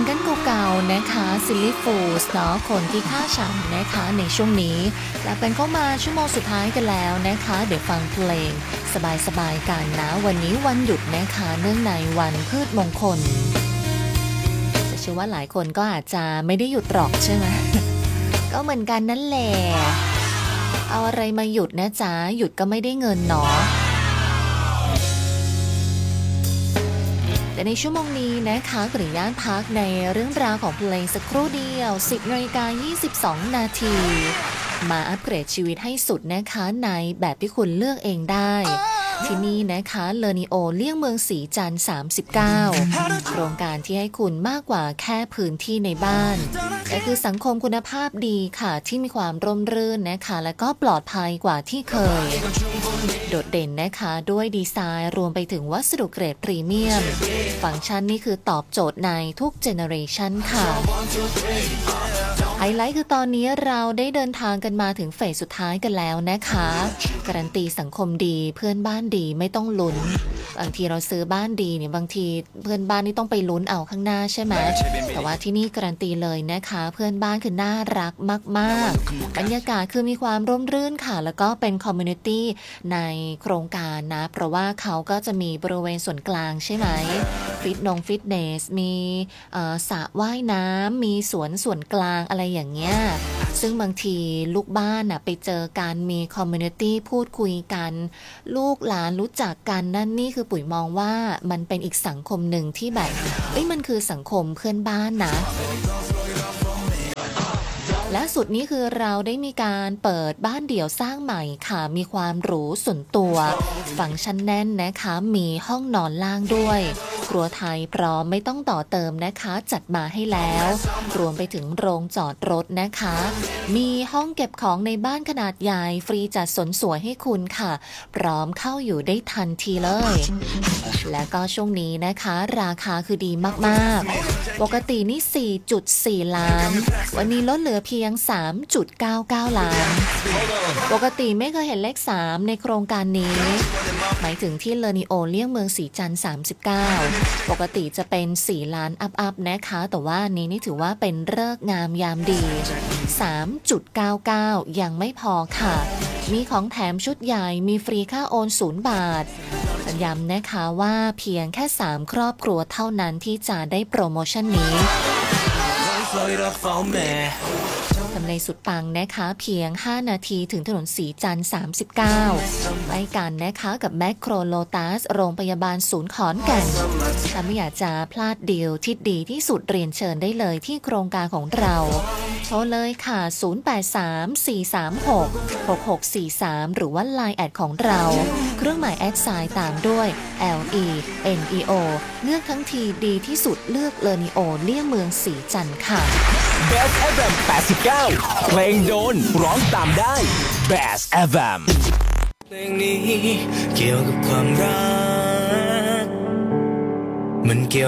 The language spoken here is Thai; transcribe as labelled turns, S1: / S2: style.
S1: งเกิลเก่าๆนะคะซิลลี่ฟูลส์เนาะคนที่ฆ่าฉันนะคะในช่วงนี้และเป็นเข้ามาชั่วโมงสุดท้ายกันแล้วนะคะเดี๋ยวฟังเพลงสบายๆกันนะวันนี้วันหยุดนะคะเนื่องในวันพืชมงคลจะเชื่อว่าหลายคนก็อาจจะไม่ได้หยุดหรอกใช่ไหม ก็เหมือนกันนั่นแหละเอาอะไรมาหยุดนะจ๊ะหยุดก็ไม่ได้เงินเนาะแต่ในชั่วโมงนี้นะคะขออนุญาตพักในเรื่องราวของเพลงสักครู่เดียว 10:22 นาทีมาอัปเกรดชีวิตให้สุดนะคะในแบบที่คุณเลือกเองได้ที่นี่นะคะเลอนิโอเลี่ยงเมืองศรีจันทร์39โครงการที่ให้คุณมากกว่าแค่พื้นที่ในบ้านแต่คือสังคมคุณภาพดีค่ะที่มีความร่มรื่นนะคะและก็ปลอดภัยกว่าที่เคยโดดเด่นนะคะด้วยดีไซน์รวมไปถึงวัสดุเกรดพรีเมียมฟังก์ชันนี่คือตอบโจทย์ในทุกเจเนอเรชันค่ะไฮไลท์คือตอนนี้เราได้เดินทางกันมาถึงเฟสสุดท้ายกันแล้วนะคะการันตีสังคมดีเพื่อนบ้านดีไม่ต้องลุ้นบางทีเราซื้อบ้านดีเนี่ยบางทีเพื่อนบ้านนี่ต้องไปลุ้นเอาข้างหน้าใช่ไหมแต่ว่าที่นี่การันตีเลยนะคะเพื่อนบ้านคือน่ารักมากๆบรรยากาศคือมีความร่มรื่นค่ะแล้วก็เป็นคอมมูนิตี้ในโครงการนะเพราะว่าเขาก็จะมีบริเวณส่วนกลางใช่ไหมฟิตเนสมีสระว่ายน้ำมีสวนส่วนกลางอะไรอย่างเงี้ยซึ่งบางทีลูกบ้านน่ะไปเจอกันมีคอมมูนิตี้พูดคุยกันลูกหลานรู้จักกันนั่นนี่คือปุ๋ยมองว่ามันเป็นอีกสังคมหนึ่งที่แบบมันคือสังคมเพื่อนบ้านนะและสุดนี้คือเราได้มีการเปิดบ้านเดี่ยวสร้างใหม่ค่ะมีความหรูส่วนตัวฟังก์ชันแน่นนะคะมีห้องนอนล่างด้วยครัวไทยพร้อมไม่ต้องต่อเติมนะคะจัดมาให้แล้วรวมไปถึงโรงจอดรถนะคะมีห้องเก็บของในบ้านขนาดใหญ่ฟรีจัดสวนสวยให้คุณค่ะพร้อมเข้าอยู่ได้ทันทีเลยและก็ช่วงนี้นะคะราคาคือดีมากๆปกตินี่ 4.4 ล้านวันนี้ลดเหลือเพียง 3.99 ล้านปกติไม่เคยเห็นเลข3ในโครงการนี้หมายถึงที่เลอนิโอเลี่ยงเมืองศรีจันทร์39ปกติจะเป็น4ล้านอัพนะคะแต่ว่านี้นี่ถือว่าเป็นฤกษ์งามยามดี 3.99 ยังไม่พอค่ะมีของแถมชุดใหญ่มีฟรีค่าโอน0 บาทย้ำนะคะว่าเพียงแค่3ครอบครัวเท่านั้นที่จะได้โปรโมชั่นนี้ทำเลสุดปังนะคะเพียง5นาทีถึงถนนศรีจันทร์39ใกล้กันนะคะกับแมคโครโลตัสโรงพยาบาลศูนย์ขอนแก่นถ้าไม่อยากจะพลาดดีลที่ดีที่สุดเรียนเชิญได้เลยที่โครงการของเราโทรเลยค่ะ0834366643หรือว่า LINE แอดของเราเครื่องหมายแอดไซน์ตามด้วย LENEO เลือกทั้งทีดีที่สุดเลือกเลอนิโอเลี่ยงเมืองศรีจันทร์ค่ะ
S2: Best FM 89เพลงโดนร้องตามได้ Best FM
S3: เพลงนี้เกี่ยวกับความรักมันเกี่ยว